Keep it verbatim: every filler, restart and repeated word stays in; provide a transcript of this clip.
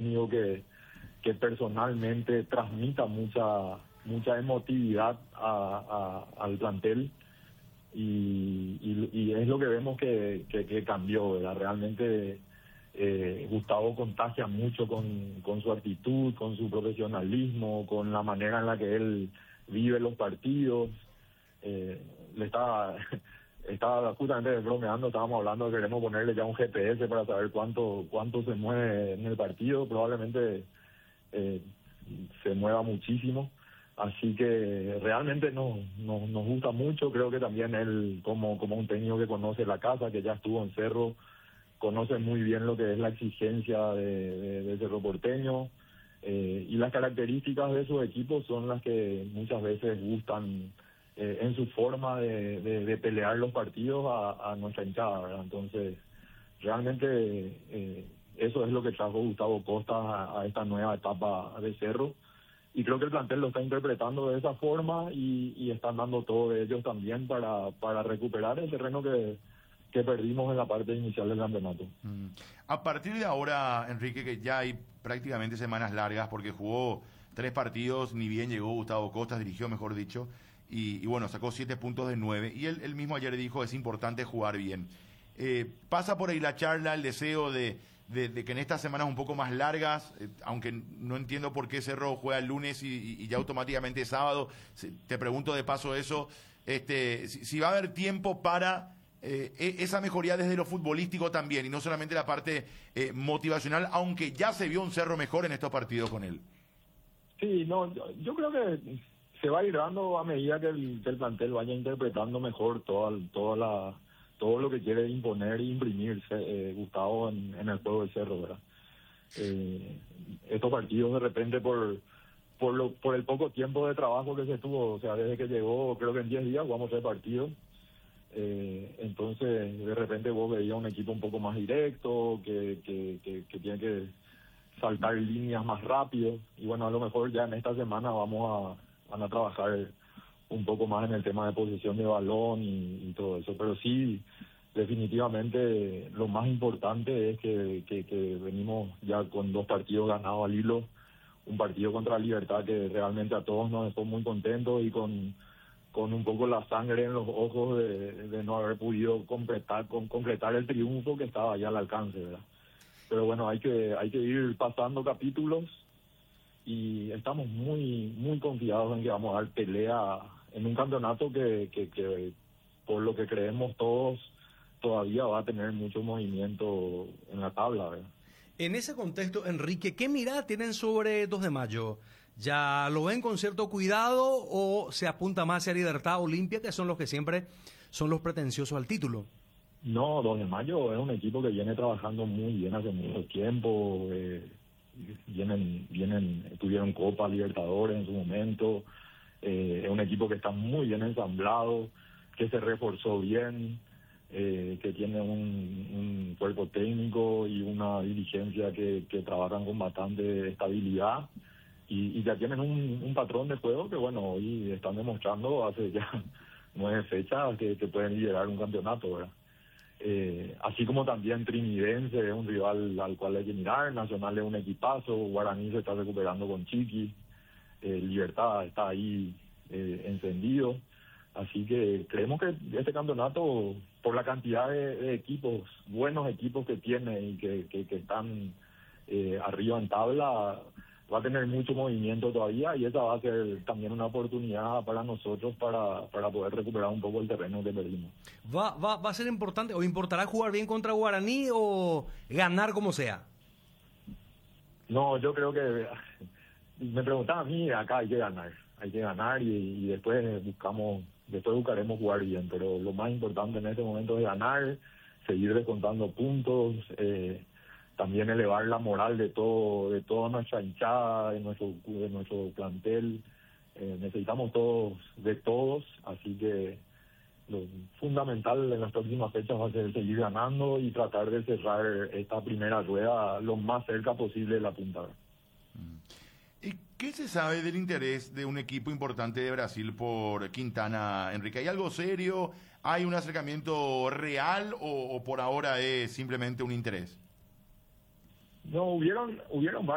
técnico que, que personalmente transmita mucha mucha emotividad a, a, al plantel y, y, y es lo que vemos que, que, que cambió, ¿verdad? Realmente eh, Gustavo contagia mucho con, con su actitud, con su profesionalismo, con la manera en la que él vive los partidos. Eh, le estaba, estaba justamente bromeando, estábamos hablando de que queremos ponerle ya un G P S para saber cuánto cuánto se mueve en el partido, probablemente eh, se mueva muchísimo, así que realmente no, no, nos gusta mucho. Creo que también él como, como un técnico que conoce la casa, que ya estuvo en Cerro, conoce muy bien lo que es la exigencia de, de, de Cerro Porteño, eh, y las características de sus equipos son las que muchas veces gustan eh, en su forma de, de, de pelear los partidos a, a nuestra hinchada, ¿verdad? Entonces, realmente eh, eso es lo que trajo Gustavo Costa a, a esta nueva etapa de Cerro, y creo que el plantel lo está interpretando de esa forma y, y están dando todo de ellos también para, para recuperar el terreno que que perdimos en la parte inicial del campeonato. Mm. A partir de ahora, Enrique, que ya hay prácticamente semanas largas, porque jugó tres partidos, ni bien llegó Gustavo Costa, dirigió, mejor dicho, y, y bueno, sacó siete puntos de nueve, y él, él mismo ayer dijo, es importante jugar bien. Eh, pasa por ahí la charla, el deseo de, de, de que en estas semanas un poco más largas, eh, aunque no entiendo por qué Cerro juega el lunes y, y ya automáticamente es sábado, te pregunto de paso eso, este, si, si va a haber tiempo para Eh, esa mejoría desde lo futbolístico también, y no solamente la parte eh, motivacional, aunque ya se vio un Cerro mejor en estos partidos con él. Sí, no, yo, yo creo que se va a ir dando a medida que el, que el plantel vaya interpretando mejor toda, toda la, todo lo que quiere imponer e imprimirse eh, Gustavo en, en el juego del Cerro, ¿verdad? Eh, estos partidos de repente por por lo por el poco tiempo de trabajo que se tuvo, o sea, desde que llegó, creo que en diez días vamos a hacer partidos. Eh, entonces de repente vos veías un equipo un poco más directo, que, que, que, que tiene que saltar líneas más rápido, y bueno, a lo mejor ya en esta semana vamos a, van a trabajar un poco más en el tema de posición de balón y, y todo eso, pero sí, definitivamente lo más importante es que, que, que venimos ya con dos partidos ganados al hilo, un partido contra Libertad que realmente a todos nos dejó muy contentos y con con un poco la sangre en los ojos de, de no haber podido completar con concretar el triunfo que estaba ya al alcance, ¿verdad? Pero bueno, hay que hay que ir pasando capítulos y estamos muy muy confiados en que vamos a dar pelea en un campeonato que, que, que por lo que creemos todos todavía va a tener mucho movimiento en la tabla, ¿verdad? En ese contexto, Enrique, ¿qué mirada tienen sobre dos de mayo? ¿Ya lo ven con cierto cuidado o se apunta más hacia Libertad, Olimpia, que son los que siempre son los pretenciosos al título? No, dos de mayo es un equipo que viene trabajando muy bien hace mucho tiempo. Eh, vienen, vienen, tuvieron Copa Libertadores en su momento. Eh, es un equipo que está muy bien ensamblado, que se reforzó bien, eh, que tiene un, un cuerpo técnico y una dirigencia que, que trabajan con bastante estabilidad. Y, y ya tienen un, un patrón de juego que, bueno, hoy están demostrando hace ya nueve fechas que, que pueden liderar un campeonato, ¿verdad? Eh, así como también Trinidense es un rival al cual hay que mirar, Nacional es un equipazo, Guaraní se está recuperando con Chiqui, eh, Libertad está ahí eh, encendido, así que creemos que este campeonato, por la cantidad de, de equipos, buenos equipos que tiene y que, que, que están eh, arriba en tabla, va a tener mucho movimiento todavía, y esa va a ser también una oportunidad para nosotros para, para poder recuperar un poco el terreno que perdimos. ¿Va, va, va a ser importante o importará jugar bien contra Guaraní o ganar como sea? No, yo creo que me preguntaba a mí, acá hay que ganar, hay que ganar y, y después buscamos, después buscaremos jugar bien, pero lo más importante en este momento es ganar, seguir descontando puntos, eh, también elevar la moral de todo de toda nuestra hinchada, de nuestro de nuestro plantel. Eh, necesitamos todos de todos, así que lo fundamental en las próximas fechas va a ser seguir ganando y tratar de cerrar esta primera rueda lo más cerca posible de la punta. ¿Y qué se sabe del interés de un equipo importante de Brasil por Quintana, Enrique? ¿Hay algo serio? ¿Hay un acercamiento real o, o por ahora es simplemente un interés? No, hubieron hubieron